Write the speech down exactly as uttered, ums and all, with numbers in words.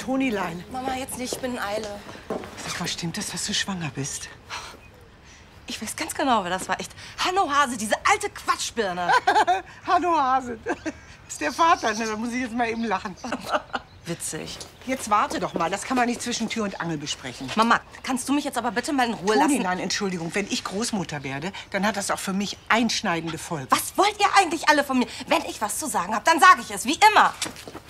Tonilein. Mama, jetzt nicht, ich bin in Eile. Sag mal, stimmt das, dass du schwanger bist? Ich weiß ganz genau, wer das war. Echt. Hanno Hase, diese alte Quatschbirne. Hanno Hase. Ist der Vater, ne? Da muss ich jetzt mal eben lachen. Witzig. Jetzt warte doch mal, das kann man nicht zwischen Tür und Angel besprechen. Mama, kannst du mich jetzt aber bitte mal in Ruhe Toni, lassen? nein, Entschuldigung, wenn ich Großmutter werde, dann hat das auch für mich einschneidende Folgen. Was wollt ihr eigentlich alle von mir? Wenn ich was zu sagen habe, dann sage ich es, wie immer.